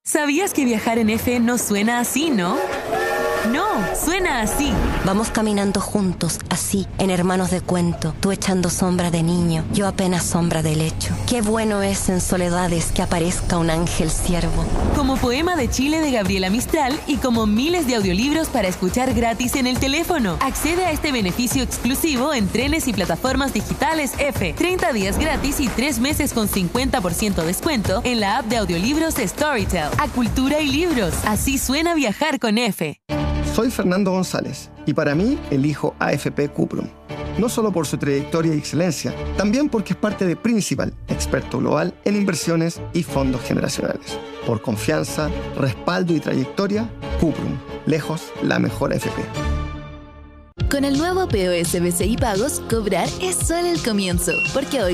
¿Sabías que viajar en F no suena así, no? No, suena así. Vamos caminando juntos, así, en hermanos de cuento. Tú echando sombra de niño, yo apenas sombra de lecho. Qué bueno es en soledades que aparezca un ángel siervo. Como Poema de Chile de Gabriela Mistral y como miles de audiolibros para escuchar gratis en el teléfono. Accede a este beneficio exclusivo en trenes y plataformas digitales F. 30 días gratis y 3 meses con 50% descuento en la app de audiolibros Storytel. A cultura y libros. Así suena viajar con F. Soy Fernando González y para mí elijo AFP Cuprum. No solo por su trayectoria y excelencia, también porque es parte de Principal, experto global en inversiones y fondos generacionales. Por confianza, respaldo y trayectoria, Cuprum, lejos la mejor AFP. Con el nuevo POS BCI Pagos, cobrar es solo el comienzo, porque hoy